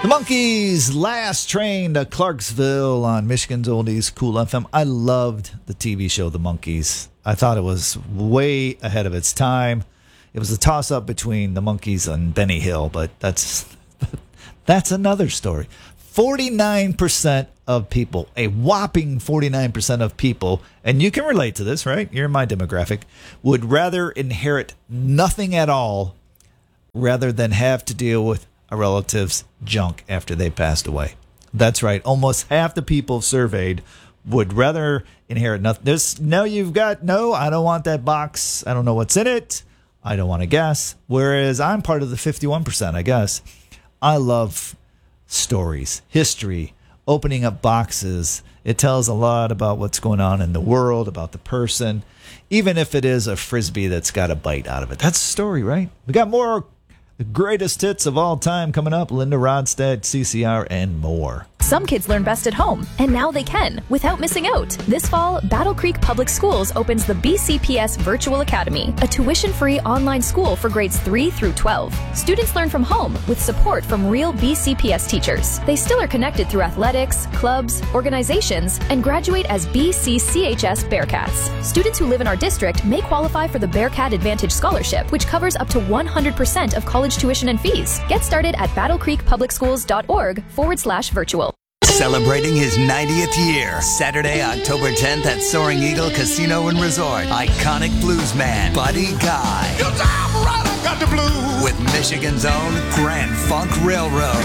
The Monkees, Last Train to Clarksville on Michigan's Oldies Cool FM. I loved the TV show The Monkees. I thought it was way ahead of its time. It was a toss-up between the Monkees and Benny Hill, but that's another story. 49% of people, a whopping 49% of people, and you can relate to this, right? You're in my demographic, would rather inherit nothing at all rather than have to deal with a relative's junk after they passed away. That's right. Almost half the people surveyed would rather inherit nothing. I don't want that box. I don't know what's in it. I don't want to guess. Whereas I'm part of the 51%, I guess. I love stories, history, opening up boxes. It tells a lot about what's going on in the world, about the person, even if it is a Frisbee that's got a bite out of it. That's a story, right? We got more the greatest hits of all time coming up. Linda Ronstadt, CCR, and more. Some kids learn best at home, and now they can, without missing out. This fall, Battle Creek Public Schools opens the BCPS Virtual Academy, a tuition-free online school for grades 3 through 12. Students learn from home with support from real BCPS teachers. They still are connected through athletics, clubs, organizations, and graduate as BCCHS Bearcats. Students who live in our district may qualify for the Bearcat Advantage Scholarship, which covers up to 100% of college tuition and fees. Get started at battlecreekpublicschools.org/virtual. Celebrating his 90th year, Saturday, October 10th at Soaring Eagle Casino and Resort. Iconic bluesman Buddy Guy. Your time right, I got the blues. With Michigan's own Grand Funk Railroad.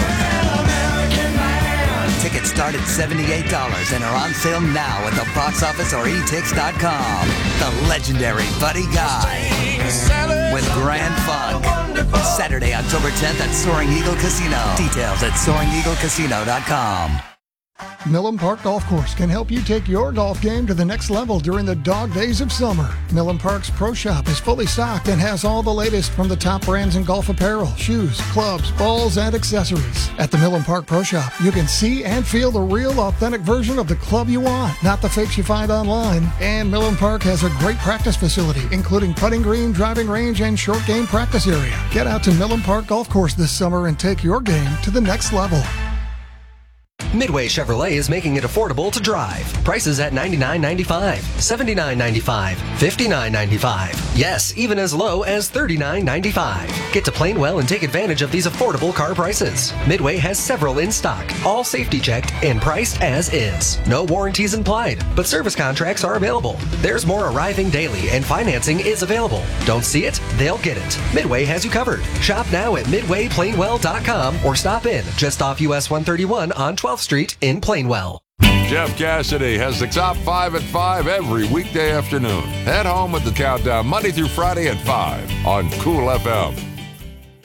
Tickets start at $78 and are on sale now at the box office or etix.com. The legendary Buddy Guy with Grand Funk. Saturday, October 10th at Soaring Eagle Casino. Details at SoaringEagleCasino.com. Millen Park Golf Course can help you take your golf game to the next level during the dog days of summer. Millen Park's Pro Shop is fully stocked and has all the latest from the top brands in golf apparel, shoes, clubs, balls, and accessories. At the Millen Park Pro Shop, you can see and feel the real, authentic version of the club you want, not the fakes you find online. And Millen Park has a great practice facility, including putting green, driving range, and short game practice area. Get out to Millen Park Golf Course this summer and take your game to the next level. Midway Chevrolet is making it affordable to drive. Prices at $99.95, $79.95, $59.95. Yes, even as low as $39.95. Get to Plainwell and take advantage of these affordable car prices. Midway has several in stock, all safety checked and priced as is. No warranties implied, but service contracts are available. There's more arriving daily and financing is available. Don't see it? They'll get it. Midway has you covered. Shop now at MidwayPlainwell.com or stop in just off US 131 on 12th Street in Plainwell. Jeff Cassidy has the top 5 at 5 every weekday afternoon. Head home with the countdown Monday through Friday at 5 on Cool FM.